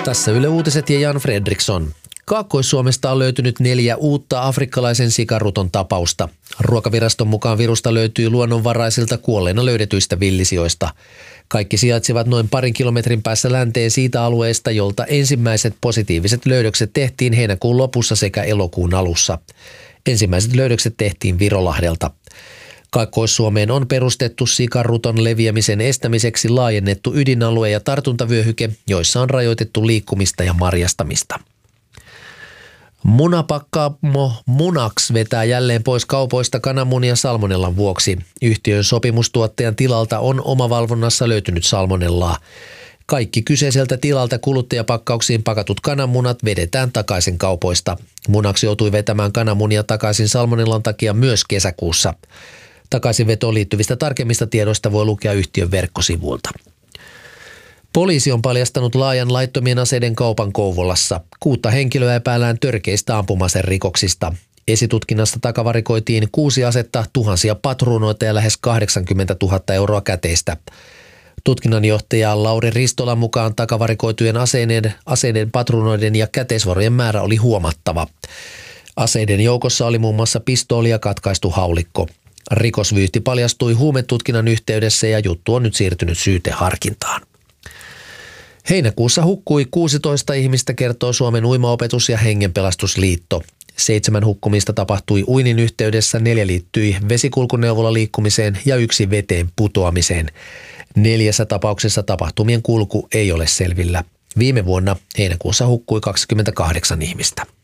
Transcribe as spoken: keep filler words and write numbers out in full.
Tässä Yle Uutiset ja Jan Fredriksson. Kaakkois-Suomesta on löytynyt neljä uutta afrikkalaisen sikaruton tapausta. Ruokaviraston mukaan virusta löytyy luonnonvaraisilta kuolleina löydetyistä villisijoista. Kaikki sijaitsevat noin parin kilometrin päässä länteen siitä alueesta, jolta ensimmäiset positiiviset löydökset tehtiin heinäkuun lopussa sekä elokuun alussa. Ensimmäiset löydökset tehtiin Virolahdelta. Kaakkois-Suomeen on perustettu sikaruton leviämisen estämiseksi laajennettu ydinalue ja tartuntavyöhyke, joissa on rajoitettu liikkumista ja marjastamista. Munapakkaamo Munax vetää jälleen pois kaupoista kananmunia salmonellan vuoksi. Yhtiön sopimustuottajan tilalta on omavalvonnassa löytynyt salmonellaa. Kaikki kyseiseltä tilalta kuluttajapakkauksiin pakatut kananmunat vedetään takaisin kaupoista. Munax joutui vetämään kananmunia takaisin salmonellan takia myös kesäkuussa. Takaisinvetoon liittyvistä tarkemmista tiedoista voi lukea yhtiön verkkosivuilta. Poliisi on paljastanut laajan laittomien aseiden kaupan Kouvolassa. Kuutta henkilöä epäillään törkeistä ampuma-aserikoksista. Esitutkinnasta takavarikoitiin kuusi asetta, tuhansia patruunoita ja lähes kahdeksankymmentätuhatta euroa käteistä. Tutkinnanjohtaja Lauri Ristolan mukaan takavarikoitujen aseiden, aseiden, patruunoiden ja käteisvarojen määrä oli huomattava. Aseiden joukossa oli muun muassa pistooli ja katkaistu haulikko. Rikosvyyhti paljastui huumetutkinnan yhteydessä ja juttu on nyt siirtynyt syyteharkintaan. Heinäkuussa hukkui kuusitoista ihmistä, kertoo Suomen uimaopetus- ja hengenpelastusliitto. Seitsemän hukkumista tapahtui uinin yhteydessä, neljä liittyi vesikulkuneuvolla liikkumiseen ja yksi veteen putoamiseen. Neljässä tapauksessa tapahtumien kulku ei ole selvillä. Viime vuonna heinäkuussa hukkui kaksikymmentäkahdeksan ihmistä.